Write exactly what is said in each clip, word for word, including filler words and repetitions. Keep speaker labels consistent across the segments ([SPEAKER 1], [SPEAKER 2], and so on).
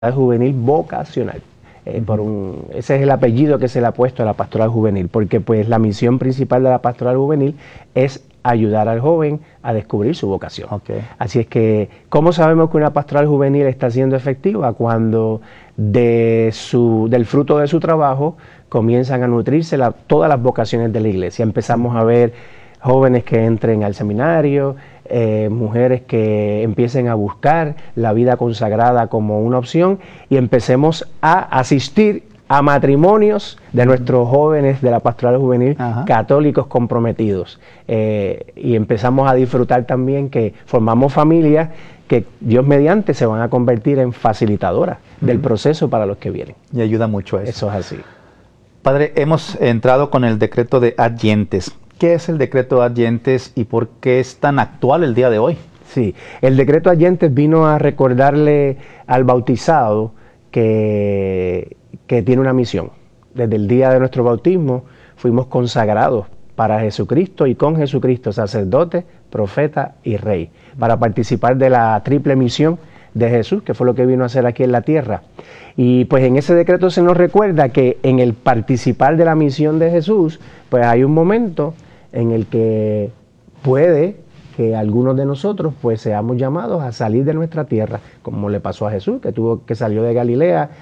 [SPEAKER 1] Juvenil vocacional. Eh, uh-huh. por un, ese es el apellido que se le ha puesto a la pastoral juvenil, porque pues la misión principal de la pastoral juvenil es ayudar al joven a descubrir su vocación.
[SPEAKER 2] Okay.
[SPEAKER 1] Así es que, ¿cómo sabemos que una pastoral juvenil está siendo efectiva? Cuando de su, del fruto de su trabajo comienzan a nutrirse la, todas las vocaciones de la iglesia. Empezamos a ver jóvenes que entren al seminario, eh, mujeres que empiecen a buscar la vida consagrada como una opción y empecemos a asistir a matrimonios de nuestros jóvenes de la pastoral juvenil, Ajá. católicos comprometidos. Eh, y empezamos a disfrutar también que formamos familias que Dios mediante se van a convertir en facilitadoras uh-huh. del proceso para los que vienen.
[SPEAKER 2] Y ayuda mucho a eso.
[SPEAKER 1] Eso es así.
[SPEAKER 2] Padre, hemos entrado con el decreto de adyentes. ¿Qué es el decreto de adyentes y por qué es tan actual el día de hoy?
[SPEAKER 1] Sí, el decreto de adyentes vino a recordarle al bautizado que, que tiene una misión. Desde el día de nuestro bautismo fuimos consagrados para Jesucristo y con Jesucristo, sacerdote, profeta y rey, para participar de la triple misión de Jesús, que fue lo que vino a hacer aquí en la tierra. Y pues en ese decreto se nos recuerda que en el participar de la misión de Jesús, pues hay un momento en el que puede que algunos de nosotros pues seamos llamados a salir de nuestra tierra, como le pasó a Jesús, que tuvo que salió de Galilea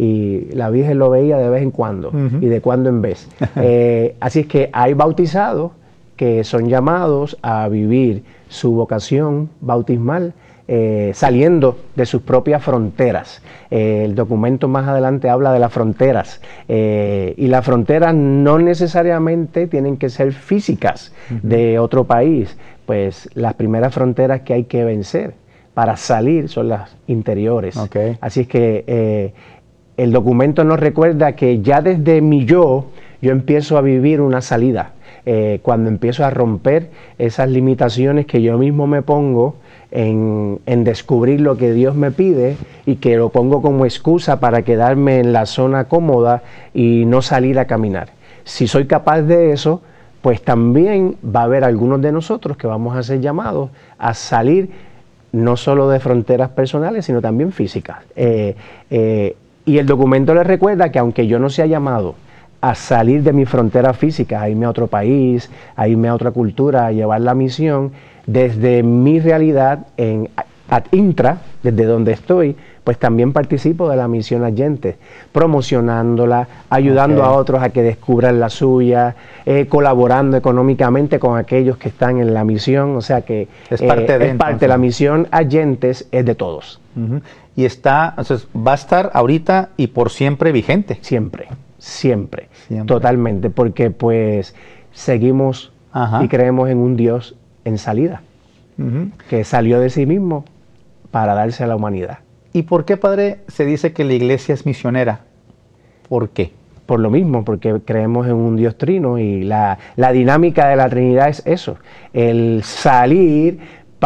[SPEAKER 1] y la Virgen lo veía de vez en cuando uh-huh. y de cuando en vez. eh, así es que hay bautizados que son llamados a vivir su vocación bautismal Eh, saliendo de sus propias fronteras. Eh, el documento más adelante habla de las fronteras eh, y las fronteras no necesariamente tienen que ser físicas uh-huh. de otro país, pues las primeras fronteras que hay que vencer para salir son las interiores.
[SPEAKER 2] Okay.
[SPEAKER 1] Así es que eh, el documento nos recuerda que ya desde mi yo, yo empiezo a vivir una salida, eh, cuando empiezo a romper esas limitaciones que yo mismo me pongo En, en descubrir lo que Dios me pide y que lo pongo como excusa para quedarme en la zona cómoda y no salir a caminar. Si soy capaz de eso, pues también va a haber algunos de nosotros que vamos a ser llamados a salir no solo de fronteras personales, sino también físicas. Eh, eh, y el documento les recuerda que aunque yo no sea llamado a salir de mi frontera física, a irme a otro país, a irme a otra cultura, a llevar la misión, desde mi realidad en ad intra, desde donde estoy, pues también participo de la misión adyentes, promocionándola, ayudando okay. a otros a que descubran la suya, eh, colaborando económicamente con aquellos que están en la misión, o sea que
[SPEAKER 2] es parte,
[SPEAKER 1] eh,
[SPEAKER 2] de,
[SPEAKER 1] es parte la misión adyentes es de todos.
[SPEAKER 2] Uh-huh. Y está, entonces, va a estar ahorita y por siempre vigente.
[SPEAKER 1] Siempre, siempre,
[SPEAKER 2] siempre.
[SPEAKER 1] totalmente, porque pues seguimos Ajá. y creemos en un Dios en salida, uh-huh. que salió de sí mismo para darse a la humanidad.
[SPEAKER 2] ¿Y por qué, Padre, se dice que la iglesia es misionera? ¿Por qué?
[SPEAKER 1] Por lo mismo, porque creemos en un Dios trino y la, la dinámica de la Trinidad es eso, el salir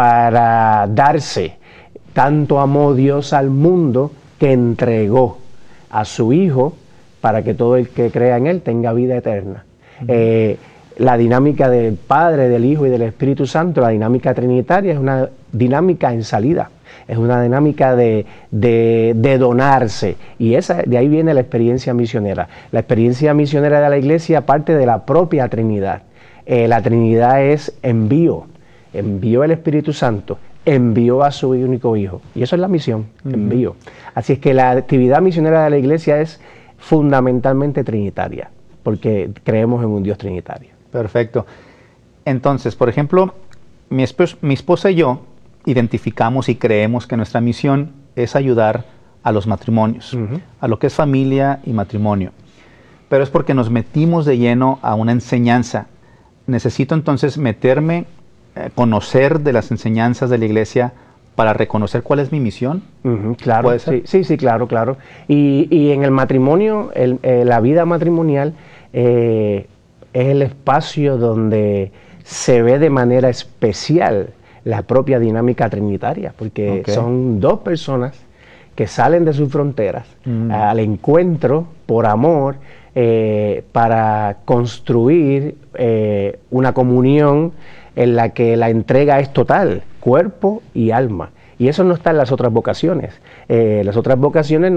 [SPEAKER 1] para darse. Tanto amó Dios al mundo que entregó a su Hijo para que todo el que crea en Él tenga vida eterna. Uh-huh. Eh, La dinámica del Padre, del Hijo y del Espíritu Santo, la dinámica trinitaria, es una dinámica en salida, es una dinámica de, de, de donarse, y esa, de ahí viene la experiencia misionera. La experiencia misionera de la iglesia parte de la propia Trinidad. Eh, la Trinidad es envío, envió el Espíritu Santo, envió a su único Hijo, y eso es la misión, uh-huh. envío. Así es que la actividad misionera de la iglesia es fundamentalmente trinitaria, porque creemos en un Dios trinitario.
[SPEAKER 2] Perfecto. Entonces, por ejemplo, mi, esp- mi esposa y yo identificamos y creemos que nuestra misión es ayudar a los matrimonios, uh-huh. a lo que es familia y matrimonio. Pero es porque nos metimos de lleno a una enseñanza. Necesito entonces meterme, eh, conocer de las enseñanzas de la iglesia para reconocer cuál es mi misión.
[SPEAKER 1] Uh-huh, claro, ¿puede ser? Sí, sí, sí, claro, claro. Y, y en el matrimonio, el, eh, la vida matrimonial, eh, es el espacio donde se ve de manera especial la propia dinámica trinitaria, porque okay. son dos personas que salen de sus fronteras mm. al encuentro por amor eh, para construir eh, una comunión en la que la entrega es total, cuerpo y alma. Y eso no está en las otras vocaciones. Eh, las otras vocaciones